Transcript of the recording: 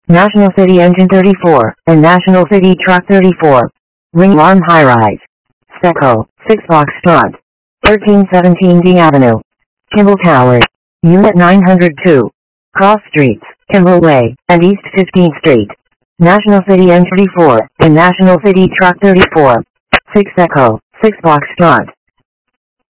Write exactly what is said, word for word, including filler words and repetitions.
National City Engine thirty-four, and National City Truck thirty-four. Ring Alarm High Rise. Seco, six Foxtrot. thirteen seventeen D Avenue. Kimball Towers. Unit nine hundred two. Cross Streets, Kimball Way, and East fifteenth Street. National City Engine thirty-four, and National City Truck thirty-four. six Echo, six Foxtrot.